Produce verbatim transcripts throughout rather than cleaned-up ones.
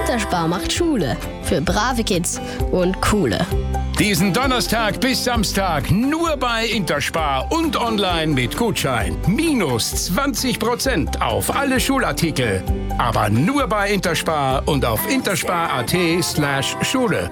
Interspar macht Schule. Für brave Kids und coole. Diesen Donnerstag bis Samstag nur bei Interspar und online mit Gutschein. Minus zwanzig Prozent auf alle Schulartikel. Aber nur bei Interspar und auf interspar.at slash Schule.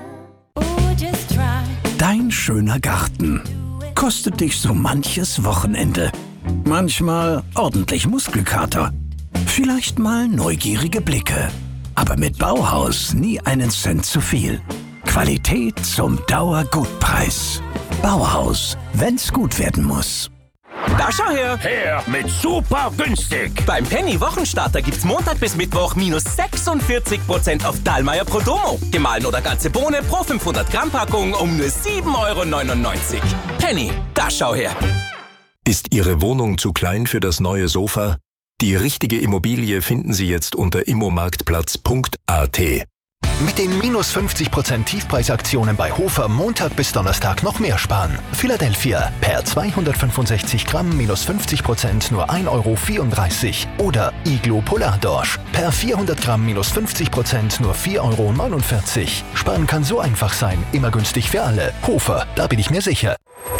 Dein schöner Garten kostet dich so manches Wochenende. Manchmal ordentlich Muskelkater. Vielleicht mal neugierige Blicke. Aber mit Bauhaus nie einen Cent zu viel. Qualität zum Dauergutpreis. Bauhaus, wenn's gut werden muss. Da schau her! Her mit super günstig! Beim Penny-Wochenstarter gibt's Montag bis Mittwoch minus sechsundvierzig Prozent auf Dallmayr Prodomo. Gemahlen oder ganze Bohne pro fünfhundert Gramm Packung um nur sieben Euro neunundneunzig. Penny, da schau her! Ist Ihre Wohnung zu klein für das neue Sofa? Die richtige Immobilie finden Sie jetzt unter immomarktplatz punkt a t. Mit den minus fünfzig Prozent Tiefpreisaktionen bei Hofer Montag bis Donnerstag noch mehr sparen. Philadelphia per zweihundertfünfundsechzig Gramm minus fünfzig Prozent nur ein Euro vierunddreißig. Oder Iglo Polardorsch per vierhundert Gramm minus fünfzig Prozent nur vier Euro neunundvierzig. Sparen kann so einfach sein, immer günstig für alle. Hofer, da bin ich mir sicher.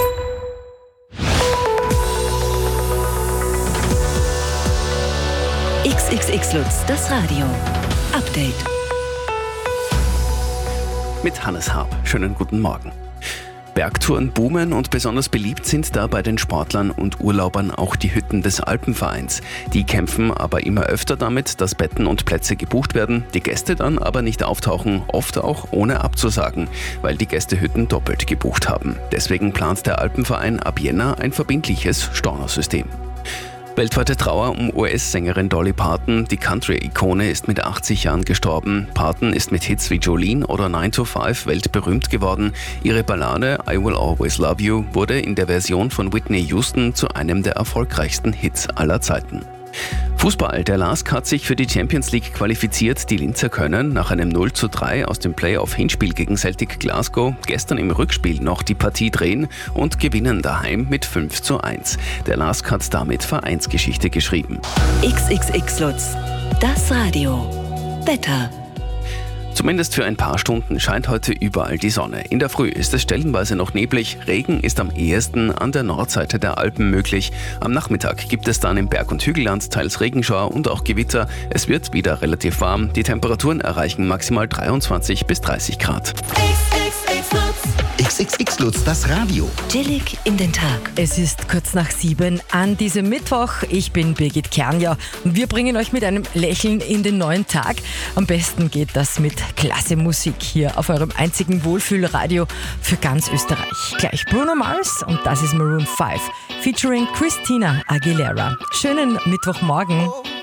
X X X Lutz, das Radio. Update. Mit Hannes Haab. Schönen guten Morgen. Bergtouren boomen und besonders beliebt sind da bei den Sportlern und Urlaubern auch die Hütten des Alpenvereins. Die kämpfen aber immer öfter damit, dass Betten und Plätze gebucht werden, die Gäste dann aber nicht auftauchen, oft auch ohne abzusagen, weil die Gäste Hütten doppelt gebucht haben. Deswegen plant der Alpenverein ab Jänner ein verbindliches Stornosystem. Weltweite Trauer um U S-Sängerin Dolly Parton. Die Country-Ikone ist mit achtzig Jahren gestorben. Parton ist mit Hits wie Jolene oder nine to five weltberühmt geworden. Ihre Ballade I Will Always Love You wurde in der Version von Whitney Houston zu einem der erfolgreichsten Hits aller Zeiten. Fußball. Der LASK hat sich für die Champions League qualifiziert. Die Linzer können nach einem null zu drei aus dem Playoff-Hinspiel gegen Celtic Glasgow gestern im Rückspiel noch die Partie drehen und gewinnen daheim mit fünf zu eins. Der LASK hat damit Vereinsgeschichte geschrieben. X X X Lutz, das Radio. Wetter. Zumindest für ein paar Stunden scheint heute überall die Sonne. In der Früh ist es stellenweise noch neblig. Regen ist am ehesten an der Nordseite der Alpen möglich. Am Nachmittag gibt es dann im Berg- und Hügelland teils Regenschauer und auch Gewitter. Es wird wieder relativ warm. Die Temperaturen erreichen maximal dreiundzwanzig bis dreißig Grad. X X X Lutz, das Radio. Chillig in den Tag. Es ist kurz nach sieben an diesem Mittwoch. Ich bin Birgit Kernja und wir bringen euch mit einem Lächeln in den neuen Tag. Am besten geht das mit klasse Musik hier auf eurem einzigen Wohlfühlradio für ganz Österreich. Gleich Bruno Mars und das ist Maroon five featuring Christina Aguilera. Schönen Mittwochmorgen.